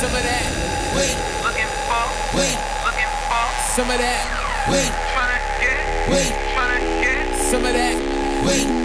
some of that. Wait, looking for, wait, looking for, some of that. Wait, tryna get, wait, tryna get. some of that. Wait.